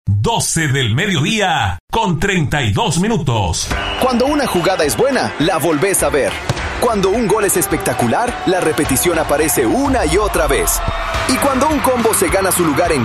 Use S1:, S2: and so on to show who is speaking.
S1: 12 del mediodía con 32 minutos.
S2: Cuando una jugada es buena, la volvés a ver. Cuando un gol es espectacular, la repetición aparece una y otra vez. Y cuando un combo se gana su lugar en